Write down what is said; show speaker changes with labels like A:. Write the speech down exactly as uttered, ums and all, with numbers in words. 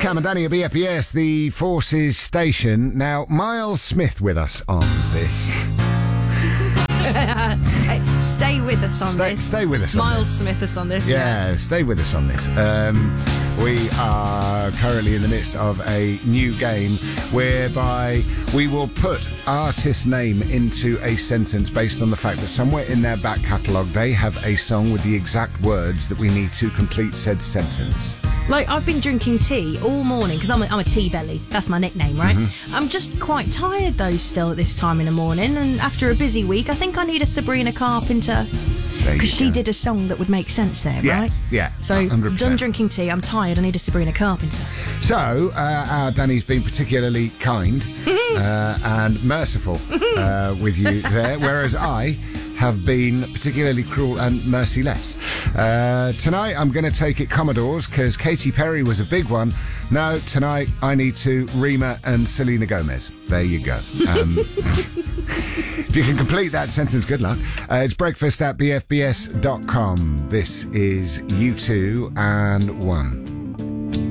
A: Cam and Danny at B F B S, the Forces station. Now, Miles Smith with us on this.
B: Stay with us on
A: Stay,
B: this.
A: stay with us on
B: Miles
A: this.
B: Smith us on this.
A: Yeah,
B: Yeah.
A: stay with us on this. Um, we are currently in the midst of a new game whereby we will put artist's name into a sentence based on the fact that somewhere in their back catalogue they have a song with the exact words that we need to complete said sentence.
B: Like, I've been drinking tea all morning because I'm a, I'm a tea belly. That's my nickname, right? Mm-hmm. I'm just quite tired, though, still at this time in the morning. And after a busy week, I think I need a Sabrina Carpenter. Because she did a song that would make sense there,
A: yeah,
B: right?
A: Yeah,
B: So,
A: one hundred percent.
B: done drinking tea, I'm tired, I need a Sabrina Carpenter.
A: So, uh, our Danny's been particularly kind uh, and merciful uh, with you there, whereas I have been particularly cruel and merciless. Uh, tonight, I'm going to take it Commodores, because Katy Perry was a big one. No, tonight, I need to Rima and Selena Gomez. There you go. Um, if you can complete that sentence, good luck. Uh, it's breakfast at b f b s dot com. This is U two and one.